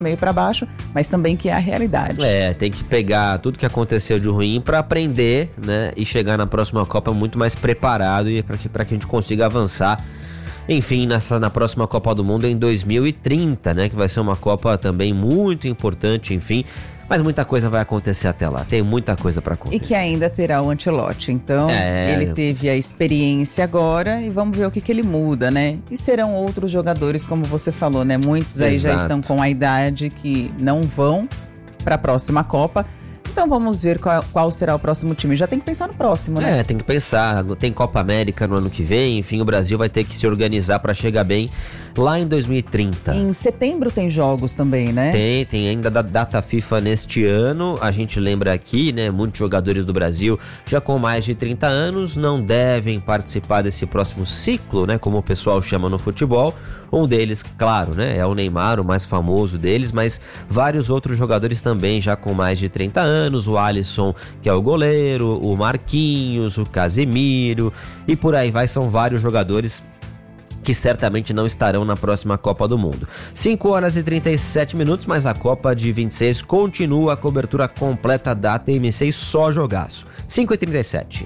meio para baixo, mas também que é a realidade. Tem que pegar tudo que aconteceu de ruim para aprender, né, e chegar na próxima Copa muito mais preparado e para que a gente consiga avançar. Enfim, na próxima Copa do Mundo em 2030, né, que vai ser uma Copa também muito importante, enfim. Mas muita coisa vai acontecer até lá, tem muita coisa para acontecer. E que ainda terá o Ancelotti, então ele teve a experiência agora e vamos ver o que ele muda, né? E serão outros jogadores, como você falou, né? Muitos aí já estão com a idade que não vão para a próxima Copa. Então vamos ver qual será o próximo time. Já tem que pensar no próximo, né? Tem que pensar. Tem Copa América no ano que vem. Enfim, o Brasil vai ter que se organizar para chegar bem lá em 2030. Em setembro tem jogos também, né? Tem ainda da data FIFA neste ano. A gente lembra aqui, né? Muitos jogadores do Brasil já com mais de 30 anos não devem participar desse próximo ciclo, né? Como o pessoal chama no futebol. Um deles, claro, né? É o Neymar, o mais famoso deles, mas vários outros jogadores também já com mais de 30 anos. O Alisson, que é o goleiro, o Marquinhos, o Casemiro e por aí vai. São vários jogadores que certamente não estarão na próxima Copa do Mundo. 5h37, mas a Copa de 26 continua a cobertura completa da TMC e só jogaço. 5h37.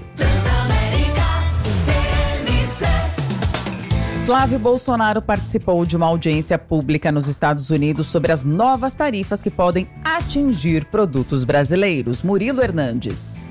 Flávio Bolsonaro participou de uma audiência pública nos Estados Unidos sobre as novas tarifas que podem atingir produtos brasileiros. Murilo Hernandes.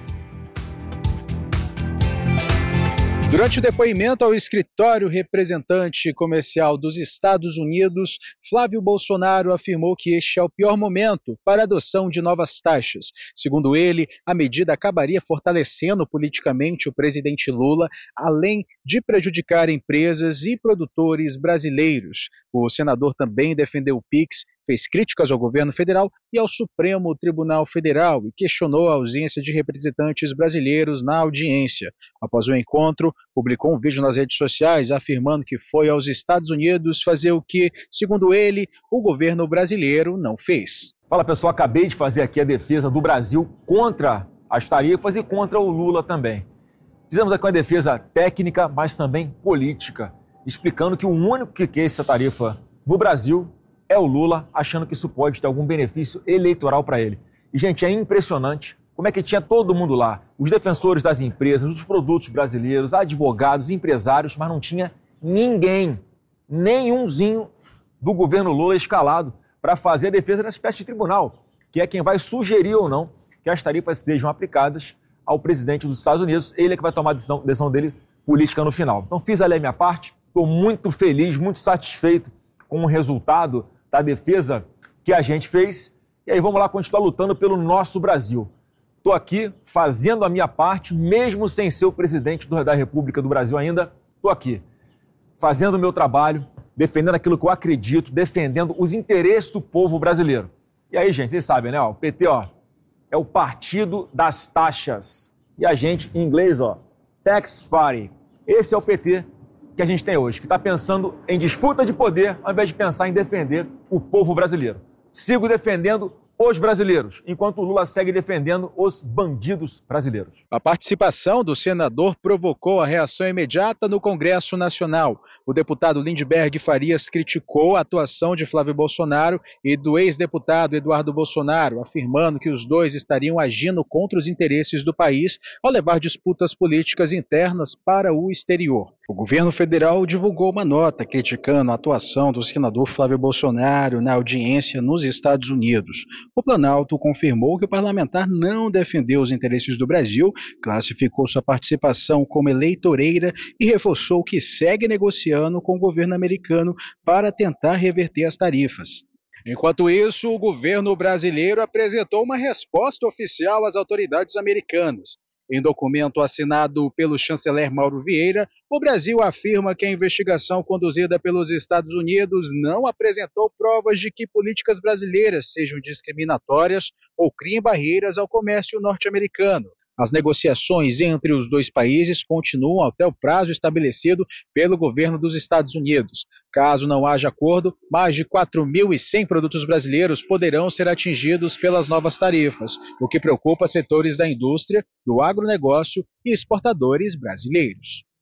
Durante o depoimento ao escritório representante comercial dos Estados Unidos, Flávio Bolsonaro afirmou que este é o pior momento para a adoção de novas taxas. Segundo ele, a medida acabaria fortalecendo politicamente o presidente Lula, além de prejudicar empresas e produtores brasileiros. O senador também defendeu o PIX, fez críticas ao governo federal e ao Supremo Tribunal Federal e questionou a ausência de representantes brasileiros na audiência. Após o encontro, publicou um vídeo nas redes sociais afirmando que foi aos Estados Unidos fazer o que, segundo ele, o governo brasileiro não fez. Fala pessoal, acabei de fazer aqui a defesa do Brasil contra as tarifas e contra o Lula também. Fizemos aqui uma defesa técnica, mas também política, explicando que o único que quer essa tarifa no Brasil é o Lula, achando que isso pode ter algum benefício eleitoral para ele. E, gente, é impressionante como é que tinha todo mundo lá, os defensores das empresas, os produtos brasileiros, advogados, empresários, mas não tinha ninguém, nenhumzinho do governo Lula escalado para fazer a defesa dessa espécie de tribunal, que é quem vai sugerir ou não que as tarifas sejam aplicadas ao presidente dos Estados Unidos. Ele é que vai tomar a decisão dele política no final. Então fiz ali a minha parte, estou muito feliz, muito satisfeito com o resultado da defesa que a gente fez. E aí vamos lá continuar lutando pelo nosso Brasil. Estou aqui fazendo a minha parte, mesmo sem ser o presidente da República do Brasil ainda, estou aqui fazendo o meu trabalho, defendendo aquilo que eu acredito, defendendo os interesses do povo brasileiro. E aí, gente, vocês sabem, né? O PT, é o partido das taxas. E a gente, em inglês, Tax Party. Esse é o PT que a gente tem hoje, que está pensando em disputa de poder ao invés de pensar em defender o povo brasileiro. Sigo defendendo os brasileiros, enquanto o Lula segue defendendo os bandidos brasileiros. A participação do senador provocou a reação imediata no Congresso Nacional. O deputado Lindbergh Farias criticou a atuação de Flávio Bolsonaro e do ex-deputado Eduardo Bolsonaro, afirmando que os dois estariam agindo contra os interesses do país ao levar disputas políticas internas para o exterior. O governo federal divulgou uma nota criticando a atuação do senador Flávio Bolsonaro na audiência nos Estados Unidos. O Planalto confirmou que o parlamentar não defendeu os interesses do Brasil, classificou sua participação como eleitoreira e reforçou que segue negociando com o governo americano para tentar reverter as tarifas. Enquanto isso, o governo brasileiro apresentou uma resposta oficial às autoridades americanas. Em documento assinado pelo chanceler Mauro Vieira, o Brasil afirma que a investigação conduzida pelos Estados Unidos não apresentou provas de que políticas brasileiras sejam discriminatórias ou criem barreiras ao comércio norte-americano. As negociações entre os dois países continuam até o prazo estabelecido pelo governo dos Estados Unidos. Caso não haja acordo, mais de 4.100 produtos brasileiros poderão ser atingidos pelas novas tarifas, o que preocupa setores da indústria, do agronegócio e exportadores brasileiros.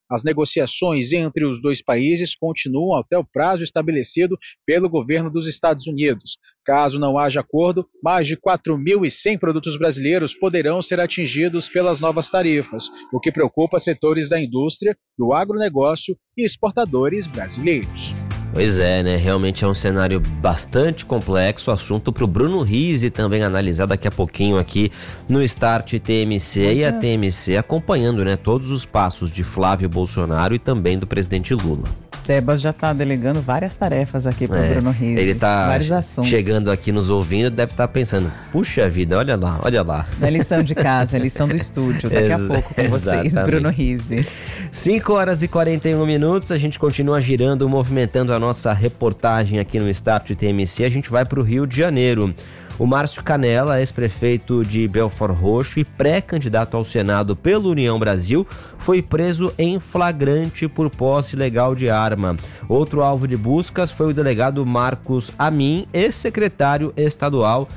As negociações entre os dois países continuam até o prazo estabelecido pelo governo dos Estados Unidos. Caso não haja acordo, mais de 4.100 produtos brasileiros poderão ser atingidos pelas novas tarifas, o que preocupa setores da indústria, do agronegócio e exportadores brasileiros. Pois é, né? Realmente é um cenário bastante complexo, assunto para o Bruno Rizzi também analisar daqui a pouquinho aqui no Start TMC. E a TMC acompanhando, né, todos os passos de Flávio Bolsonaro e também do presidente Lula. Tebas já está delegando várias tarefas aqui para o Bruno Rizzi. Ele está assuntos. Chegando aqui nos ouvindo, deve estar pensando, puxa vida, olha lá. Da lição de casa, lição do estúdio, daqui a pouco com vocês, Bruno Rizzi. 5h41, a gente continua girando, movimentando a nossa reportagem aqui no Start TMC, a gente vai para o Rio de Janeiro. O Márcio Canella, ex-prefeito de Belford Roxo e pré-candidato ao Senado pela União Brasil, foi preso em flagrante por posse ilegal de arma. Outro alvo de buscas foi o delegado Marcos Amin, ex-secretário estadual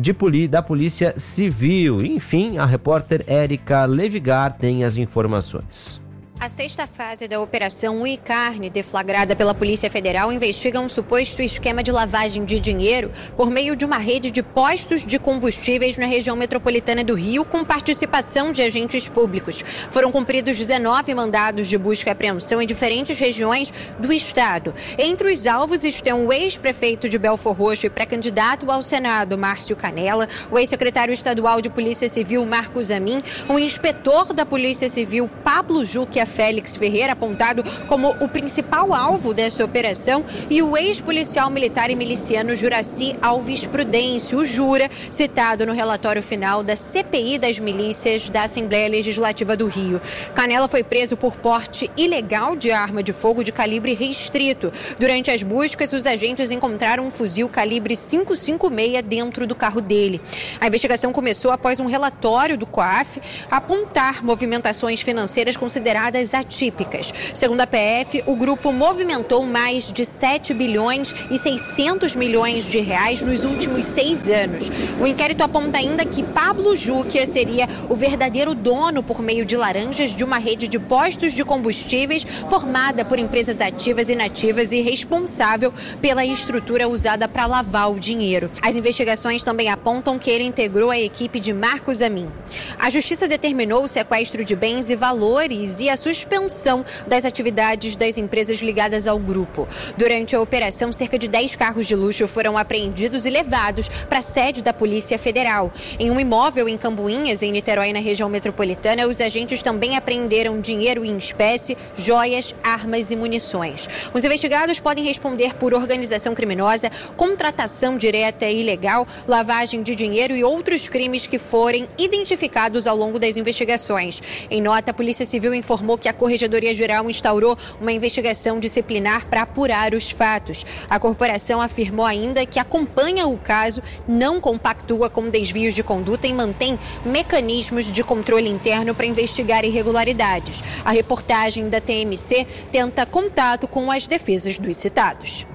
da Polícia Civil. Enfim, a repórter Érica Levigar tem as informações. A sexta fase da Operação Ui Carne, deflagrada pela Polícia Federal, investiga um suposto esquema de lavagem de dinheiro por meio de uma rede de postos de combustíveis na região metropolitana do Rio, com participação de agentes públicos. Foram cumpridos 19 mandados de busca e apreensão em diferentes regiões do estado. Entre os alvos estão o ex-prefeito de Belford Roxo e pré-candidato ao Senado, Márcio Canella, o ex-secretário estadual de Polícia Civil, Marcos Amin, o inspetor da Polícia Civil, Pablo Juque Félix Ferreira, apontado como o principal alvo dessa operação, e o ex-policial militar e miliciano Juraci Alves Prudêncio, o Jura, citado no relatório final da CPI das milícias da Assembleia Legislativa do Rio. Canella foi preso por porte ilegal de arma de fogo de calibre restrito. Durante as buscas, os agentes encontraram um fuzil calibre .556 dentro do carro dele. A investigação começou após um relatório do COAF apontar movimentações financeiras consideradas atípicas. Segundo a PF, o grupo movimentou mais de 7 bilhões e 600 milhões de reais nos últimos 6 anos. O inquérito aponta ainda que Pablo Juque seria o verdadeiro dono, por meio de laranjas, de uma rede de postos de combustíveis formada por empresas ativas e inativas e responsável pela estrutura usada para lavar o dinheiro. As investigações também apontam que ele integrou a equipe de Marcos Amin. A Justiça determinou o sequestro de bens e valores e a suspensão das atividades das empresas ligadas ao grupo. Durante a operação, cerca de 10 carros de luxo foram apreendidos e levados para a sede da Polícia Federal. Em um imóvel em Cambuinhas, em Niterói, na região metropolitana, os agentes também apreenderam dinheiro em espécie, joias, armas e munições. Os investigados podem responder por organização criminosa, contratação direta e ilegal, lavagem de dinheiro e outros crimes que forem identificados ao longo das investigações. Em nota, a Polícia Civil informou que a Corregedoria Geral instaurou uma investigação disciplinar para apurar os fatos. A corporação afirmou ainda que acompanha o caso, não compactua com desvios de conduta e mantém mecanismos de controle interno para investigar irregularidades. A reportagem da TMC tenta contato com as defesas dos citados.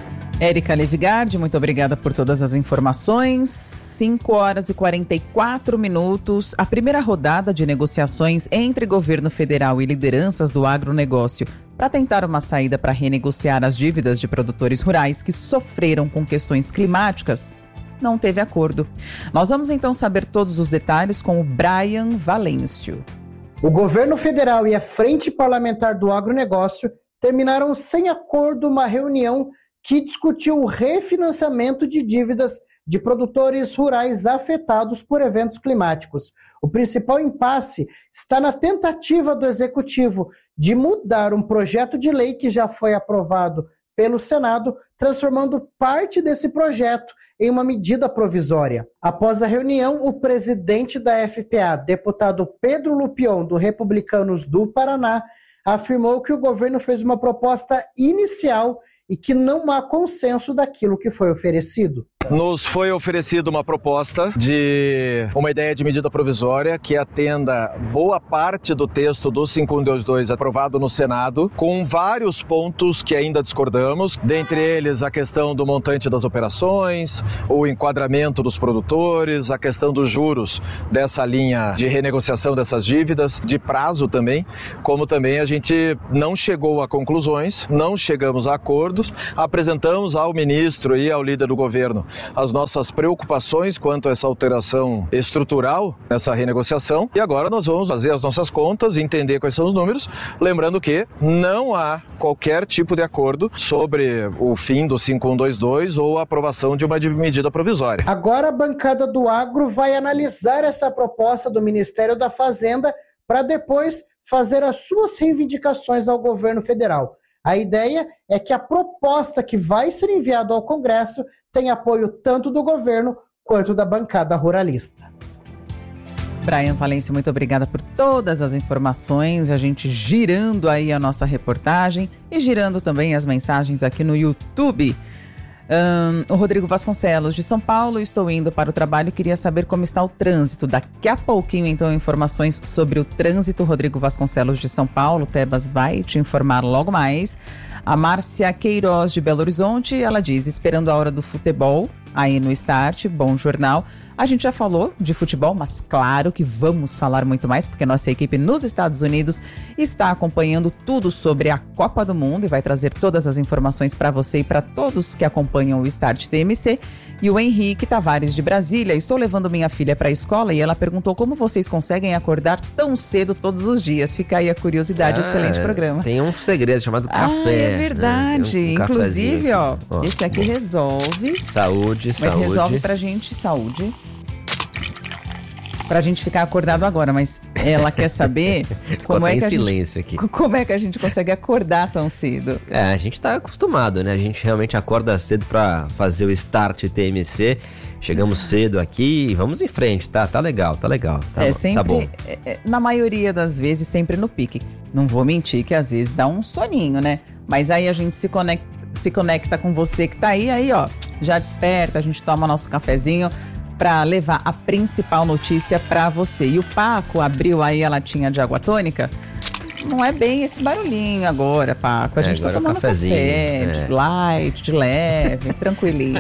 Érica Levigardi, muito obrigada por todas as informações. 5h44. A primeira rodada de negociações entre governo federal e lideranças do agronegócio para tentar uma saída para renegociar as dívidas de produtores rurais que sofreram com questões climáticas não teve acordo. Nós vamos então saber todos os detalhes com o Brian Valêncio. O governo federal e a Frente Parlamentar do Agronegócio terminaram sem acordo uma reunião que discutiu o refinanciamento de dívidas de produtores rurais afetados por eventos climáticos. O principal impasse está na tentativa do Executivo de mudar um projeto de lei que já foi aprovado pelo Senado, transformando parte desse projeto em uma medida provisória. Após a reunião, o presidente da FPA, deputado Pedro Lupion, do Republicanos do Paraná, afirmou que o governo fez uma proposta inicial e que não há consenso daquilo que foi oferecido. Nos foi oferecida uma proposta de uma ideia de medida provisória que atenda boa parte do texto do 5122 aprovado no Senado, com vários pontos que ainda discordamos, dentre eles a questão do montante das operações, o enquadramento dos produtores, a questão dos juros dessa linha de renegociação dessas dívidas, de prazo também, como também a gente não chegou a conclusões, não chegamos a acordos, apresentamos ao ministro e ao líder do governo as nossas preocupações quanto a essa alteração estrutural nessa renegociação, e agora nós vamos fazer as nossas contas, entender quais são os números, lembrando que não há qualquer tipo de acordo sobre o fim do 5122 ou a aprovação de uma medida provisória. Agora a bancada do Agro vai analisar essa proposta do Ministério da Fazenda para depois fazer as suas reivindicações ao governo federal. A ideia é que a proposta que vai ser enviada ao Congresso tem apoio tanto do governo quanto da bancada ruralista. Brian Valêncio, muito obrigada por todas as informações, a gente girando aí a nossa reportagem e girando também as mensagens aqui no YouTube. O Rodrigo Vasconcelos, de São Paulo, estou indo para o trabalho e queria saber como está o trânsito. Daqui a pouquinho, então, informações sobre o trânsito. Rodrigo Vasconcelos, de São Paulo, Tebas vai te informar logo mais. A Márcia Queiroz, de Belo Horizonte, ela diz, esperando a hora do futebol, aí no Start, bom jornal. A gente já falou de futebol, mas claro que vamos falar muito mais, porque nossa equipe nos Estados Unidos está acompanhando tudo sobre a Copa do Mundo e vai trazer todas as informações para você e para todos que acompanham o Start TMC. E o Henrique Tavares, de Brasília, estou levando minha filha para a escola e ela perguntou como vocês conseguem acordar tão cedo todos os dias. Fica aí a curiosidade, excelente programa. Tem um segredo chamado café. É verdade. Né? Inclusive, ó, esse aqui resolve. Saúde. Mas resolve pra gente saúde. Pra gente ficar acordado agora, mas ela quer saber como é que como é que a gente consegue acordar tão cedo. A gente tá acostumado, né? A gente realmente acorda cedo pra fazer o Start TMC. Chegamos cedo aqui e vamos em frente, tá legal. Tá sempre, tá bom. Na maioria das vezes, sempre no pique. Não vou mentir que às vezes dá um soninho, né? Mas aí a gente se conecta com você que tá aí, ó, já desperta, a gente toma nosso cafezinho para levar a principal notícia para você. E o Paco abriu aí a latinha de água tônica. Não é bem esse barulhinho agora, Paco. A gente tá tomando café, de light, de leve, tranquilinho.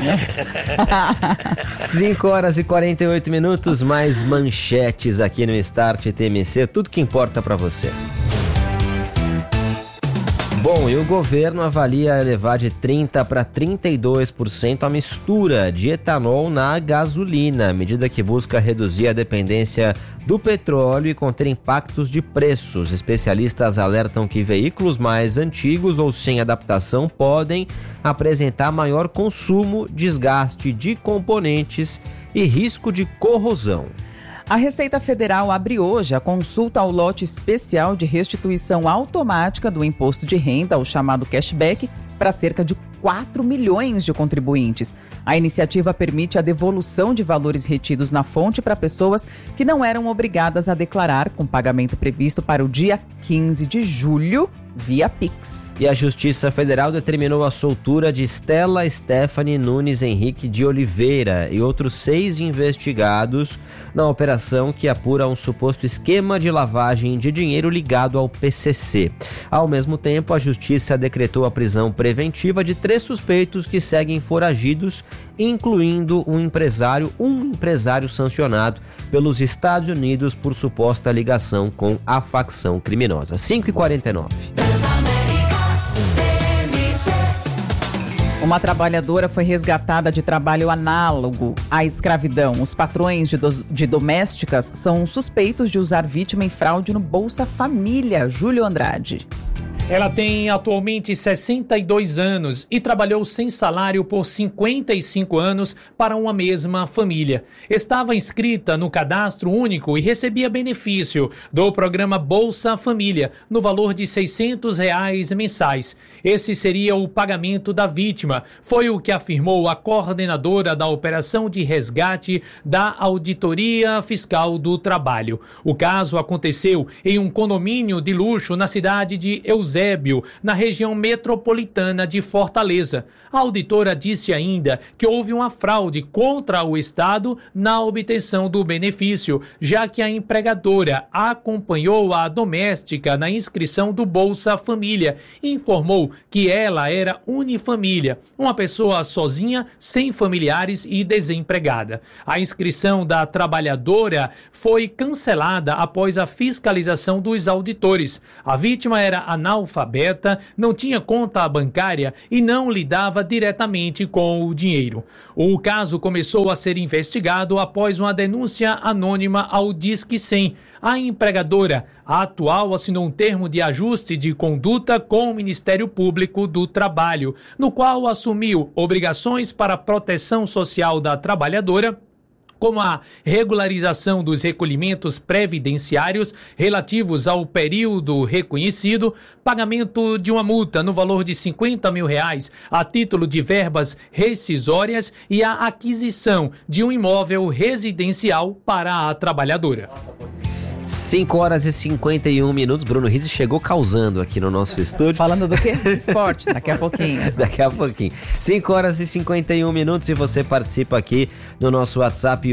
5h48, mais manchetes aqui no Start TMC. Tudo que importa para você. Bom, e o governo avalia elevar de 30% para 32% a mistura de etanol na gasolina, medida que busca reduzir a dependência do petróleo e conter impactos de preços. Especialistas alertam que veículos mais antigos ou sem adaptação podem apresentar maior consumo, desgaste de componentes e risco de corrosão. A Receita Federal abre hoje a consulta ao lote especial de restituição automática do imposto de renda, o chamado cashback, para cerca de 4 milhões de contribuintes. A iniciativa permite a devolução de valores retidos na fonte para pessoas que não eram obrigadas a declarar, com pagamento previsto para o dia 15 de julho, via Pix. E a Justiça Federal determinou a soltura de Stella Stephanie Nunes Henrique de Oliveira e outros 6 investigados na operação que apura um suposto esquema de lavagem de dinheiro ligado ao PCC. Ao mesmo tempo, a Justiça decretou a prisão preventiva de 3 suspeitos que seguem foragidos, incluindo um empresário sancionado pelos Estados Unidos por suposta ligação com a facção criminosa. 5h49. Uma trabalhadora foi resgatada de trabalho análogo à escravidão. Os patrões de domésticas são suspeitos de usar vítima em fraude no Bolsa Família. Júlio Andrade. Ela tem atualmente 62 anos e trabalhou sem salário por 55 anos para uma mesma família. Estava inscrita no Cadastro Único e recebia benefício do programa Bolsa Família, no valor de R$ 600 mensais. Esse seria o pagamento da vítima, foi o que afirmou a coordenadora da operação de resgate da Auditoria Fiscal do Trabalho. O caso aconteceu em um condomínio de luxo na cidade de Eusébio, Eusébio, na região metropolitana de Fortaleza. A auditora disse ainda que houve uma fraude contra o Estado na obtenção do benefício, já que a empregadora acompanhou a doméstica na inscrição do Bolsa Família e informou que ela era unifamília, uma pessoa sozinha, sem familiares e desempregada. A inscrição da trabalhadora foi cancelada após a fiscalização dos auditores. A vítima era analfabeta, não tinha conta bancária e não lidava diretamente com o dinheiro. O caso começou a ser investigado após uma denúncia anônima ao Disque 100. A empregadora atual assinou um termo de ajuste de conduta com o Ministério Público do Trabalho, no qual assumiu obrigações para a proteção social da trabalhadora, como a regularização dos recolhimentos previdenciários relativos ao período reconhecido, pagamento de uma multa no valor de R$50 mil a título de verbas rescisórias e a aquisição de um imóvel residencial para a trabalhadora. 5 horas e 51 minutos. Bruno Rizzi chegou causando aqui no nosso estúdio. Falando do quê? Esporte, daqui a pouquinho. Daqui a pouquinho. 5 horas e 51 minutos e você participa aqui no nosso WhatsApp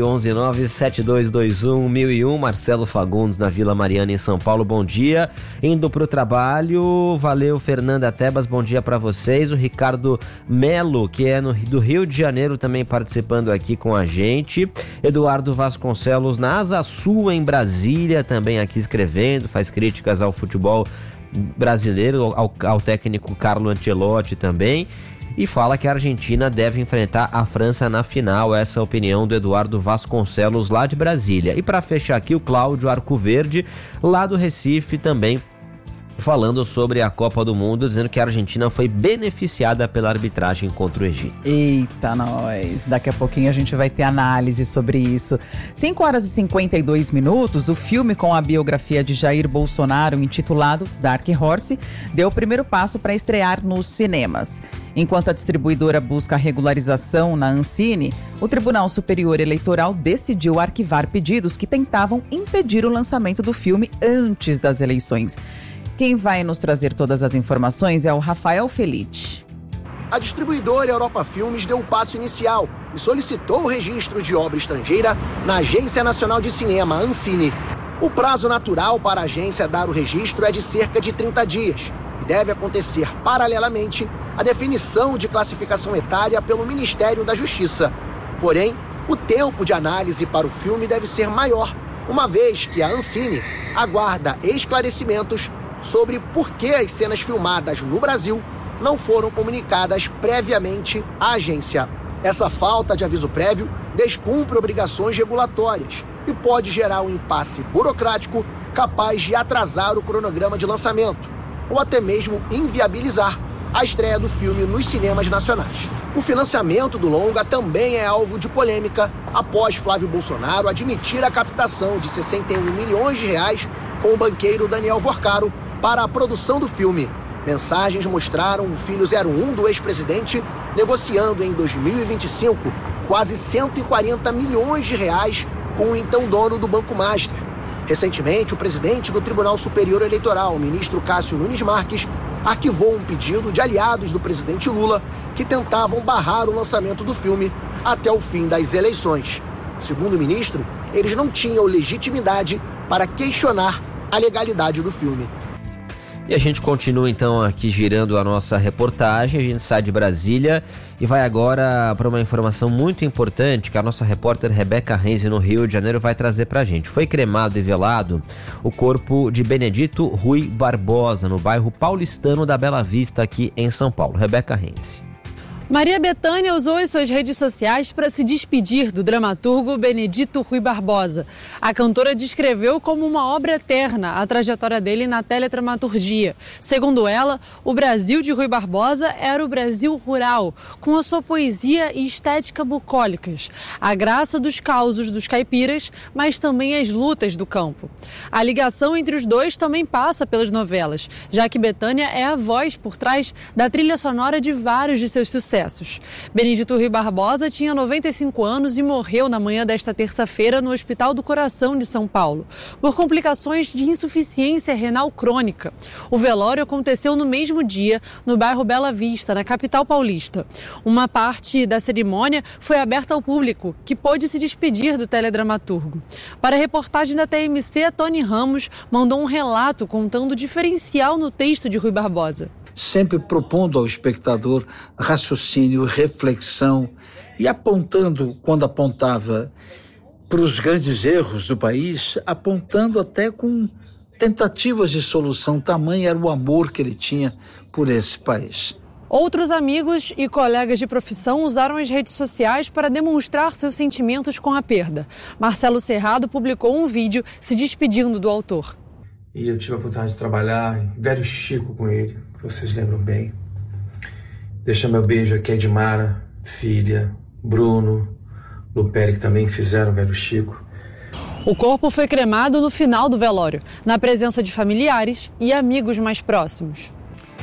11972211001. Marcelo Fagundes, na Vila Mariana, em São Paulo. Bom dia. Indo pro trabalho. Valeu, Fernanda Tebas. Bom dia para vocês. O Ricardo Melo, que é do Rio de Janeiro, também participando aqui com a gente. Eduardo Vasconcelos, na Asa Sul, em Brasília, também aqui escrevendo, faz críticas ao futebol brasileiro, ao técnico Carlo Ancelotti também, e fala que a Argentina deve enfrentar a França na final. Essa é a opinião do Eduardo Vasconcelos, lá de Brasília. E para fechar aqui, o Cláudio Arcoverde, lá do Recife, também falando sobre a Copa do Mundo, dizendo que a Argentina foi beneficiada pela arbitragem contra o Egito. Eita, nós! Daqui a pouquinho a gente vai ter análise sobre isso. 5 horas e 52 minutos, o filme com a biografia de Jair Bolsonaro, intitulado Dark Horse, deu o primeiro passo para estrear nos cinemas. Enquanto a distribuidora busca a regularização na Ancine, o Tribunal Superior Eleitoral decidiu arquivar pedidos que tentavam impedir o lançamento do filme antes das eleições. Quem vai nos trazer todas as informações é o Rafael Felite. A distribuidora Europa Filmes deu o passo inicial e solicitou o registro de obra estrangeira na Agência Nacional de Cinema, Ancine. O prazo natural para a agência dar o registro é de cerca de 30 dias e deve acontecer paralelamente à definição de classificação etária pelo Ministério da Justiça. Porém, o tempo de análise para o filme deve ser maior, uma vez que a Ancine aguarda esclarecimentos sobre por que as cenas filmadas no Brasil não foram comunicadas previamente à agência. Essa falta de aviso prévio descumpre obrigações regulatórias e pode gerar um impasse burocrático capaz de atrasar o cronograma de lançamento ou até mesmo inviabilizar a estreia do filme nos cinemas nacionais. O financiamento do longa também é alvo de polêmica após Flávio Bolsonaro admitir a captação de R$61 milhões com o banqueiro Daniel Vorcaro para a produção do filme. Mensagens mostraram o filho 01 do ex-presidente negociando em 2025 quase R$140 milhões com o então dono do Banco Master. Recentemente, o presidente do Tribunal Superior Eleitoral, o ministro Cássio Nunes Marques, arquivou um pedido de aliados do presidente Lula que tentavam barrar o lançamento do filme até o fim das eleições. Segundo o ministro, eles não tinham legitimidade para questionar a legalidade do filme. E a gente continua então aqui girando a nossa reportagem. A gente sai de Brasília e vai agora para uma informação muito importante que a nossa repórter Rebeca Renzi, no Rio de Janeiro, vai trazer pra gente. Foi cremado e velado o corpo de Benedito Rui Barbosa, no bairro paulistano da Bela Vista, aqui em São Paulo. Rebeca Renzi. Maria Bethânia usou as suas redes sociais para se despedir do dramaturgo Benedito Rui Barbosa. A cantora descreveu como uma obra eterna a trajetória dele na teledramaturgia. Segundo ela, o Brasil de Rui Barbosa era o Brasil rural, com a sua poesia e estética bucólicas, a graça dos causos dos caipiras, mas também as lutas do campo. A ligação entre os dois também passa pelas novelas, já que Bethânia é a voz por trás da trilha sonora de vários de seus sucessos. excessos. Benedito Rui Barbosa tinha 95 anos e morreu na manhã desta terça-feira no Hospital do Coração de São Paulo, por complicações de insuficiência renal crônica. O velório aconteceu no mesmo dia, no bairro Bela Vista, na capital paulista. Uma parte da cerimônia foi aberta ao público, que pôde se despedir do teledramaturgo. Para a reportagem da TMC, Tony Ramos mandou um relato contando o diferencial no texto de Rui Barbosa. Sempre propondo ao espectador raciocínio, reflexão e apontando, quando apontava para os grandes erros do país, apontando até com tentativas de solução. Tamanho era o amor que ele tinha por esse país. Outros amigos e colegas de profissão usaram as redes sociais para demonstrar seus sentimentos com a perda. Marcelo Serrado publicou um vídeo se despedindo do autor. E eu tive a oportunidade de trabalhar em Velho Chico com ele, que vocês lembram bem. Deixa meu beijo aqui a Edmara, filha, Bruno, Luperi, que também fizeram Velho Chico. O corpo foi cremado no final do velório, na presença de familiares e amigos mais próximos.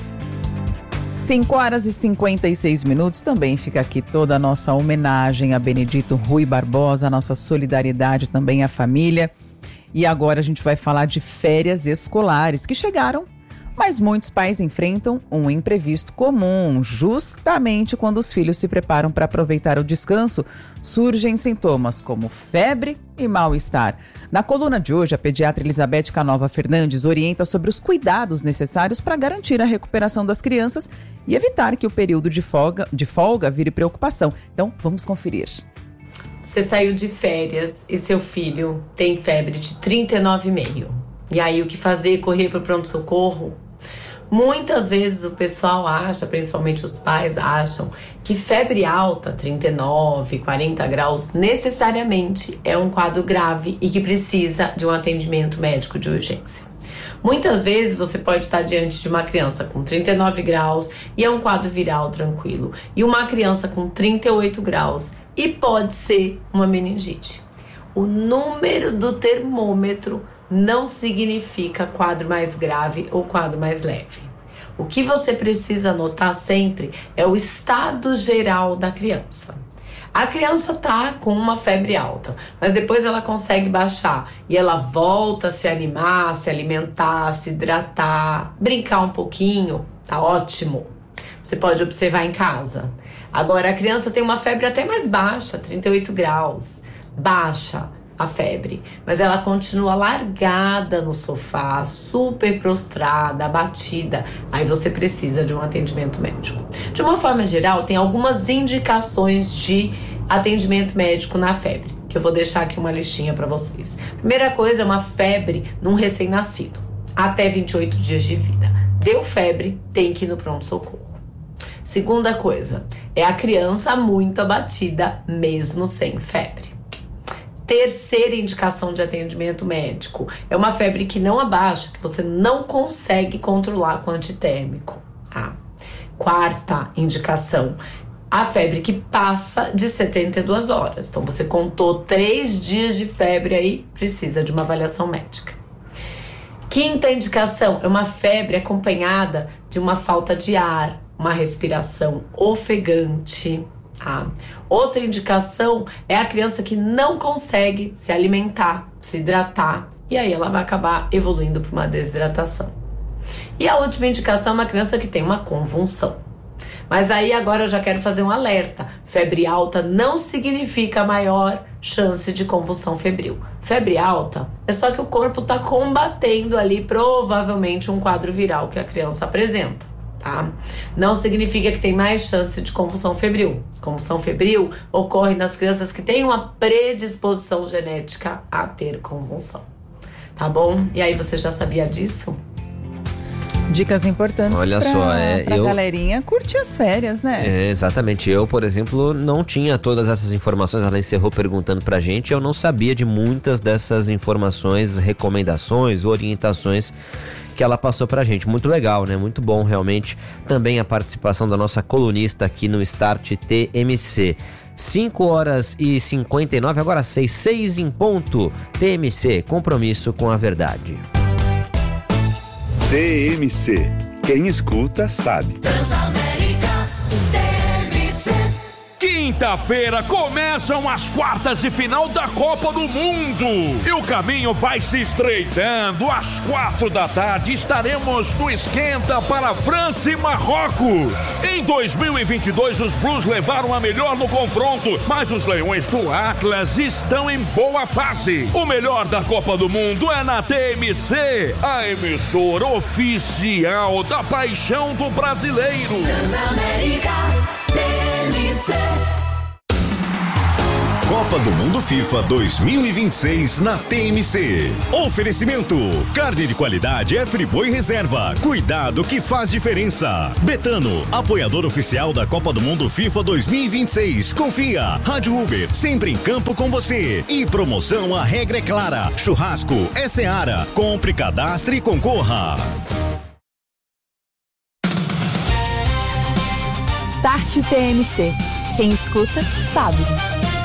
5h56, também fica aqui toda a nossa homenagem a Benedito Rui Barbosa, a nossa solidariedade também à família. E agora a gente vai falar de férias escolares que chegaram, mas muitos pais enfrentam um imprevisto comum. Justamente quando os filhos se preparam para aproveitar o descanso, surgem sintomas como febre e mal-estar. Na coluna de hoje, a pediatra Elizabeth Canova Fernandes orienta sobre os cuidados necessários para garantir a recuperação das crianças e evitar que o período de folga vire preocupação. Então, vamos conferir. Você saiu de férias e seu filho tem febre de 39,5. E aí o que fazer? Correr para o pronto-socorro? Muitas vezes o pessoal acha, principalmente os pais acham, que febre alta, 39, 40 graus, necessariamente é um quadro grave e que precisa de um atendimento médico de urgência. Muitas vezes você pode estar diante de uma criança com 39 graus e é um quadro viral tranquilo, e uma criança com 38 graus e pode ser uma meningite. O número do termômetro não significa quadro mais grave ou quadro mais leve. O que você precisa anotar sempre é o estado geral da criança. A criança tá com uma febre alta, mas depois ela consegue baixar e ela volta a se animar, se alimentar, se hidratar, brincar um pouquinho, tá ótimo. Você pode observar em casa. Agora a criança tem uma febre até mais baixa, 38 graus, baixa a febre, mas ela continua largada no sofá, super prostrada, abatida. Aí você precisa de um atendimento médico. De uma forma geral, tem algumas indicações de atendimento médico na febre, que eu vou deixar aqui uma listinha para vocês. Primeira coisa é uma febre num recém-nascido, até 28 dias de vida. Deu febre, tem que ir no pronto-socorro. Segunda coisa, é a criança muito abatida, mesmo sem febre. Terceira indicação de atendimento médico é uma febre que não abaixa, que você não consegue controlar com antitérmico. Quarta indicação, a febre que passa de 72 horas. Então você contou 3 dias de febre aí, precisa de uma avaliação médica. Quinta indicação é uma febre acompanhada de uma falta de ar, uma respiração ofegante. Outra indicação é a criança que não consegue se alimentar, se hidratar, e aí ela vai acabar evoluindo para uma desidratação. E a última indicação é uma criança que tem uma convulsão. Mas aí agora eu já quero fazer um alerta. Febre alta não significa maior chance de convulsão febril. Febre alta é só que o corpo está combatendo ali provavelmente um quadro viral que a criança apresenta. Não significa que tem mais chance de convulsão febril. Convulsão febril ocorre nas crianças que têm uma predisposição genética a ter convulsão. Tá bom? E aí, você já sabia disso? Dicas importantes pra galerinha curtir as férias, né? Exatamente. Eu, por exemplo, não tinha todas essas informações. Ela encerrou perguntando pra gente. Eu não sabia de muitas dessas informações, recomendações, orientações que ela passou pra gente. Muito legal, né? Muito bom, realmente. Também a participação da nossa colunista aqui no Start TMC. 5h59, agora 6 em ponto. TMC, compromisso com a verdade. TMC, quem escuta sabe. Transamérica, TMC. quinta-feira começam as quartas de final da Copa do Mundo. E o caminho vai se estreitando. Às 4 da tarde estaremos no esquenta para França e Marrocos. Em 2022, os Blues levaram a melhor no confronto, mas os Leões do Atlas estão em boa fase. O melhor da Copa do Mundo é na TMC, a emissora oficial da paixão do brasileiro. Transamérica, TMC. Copa do Mundo FIFA 2026 na TMC. Oferecimento: carne de qualidade é Friboi Reserva. Cuidado que faz diferença. Betano, apoiador oficial da Copa do Mundo FIFA 2026. Confia. Rádio Uber, sempre em campo com você. E promoção, a regra é clara. Churrasco é Seara. Compre, cadastre e concorra. Start TMC. Quem escuta, sabe.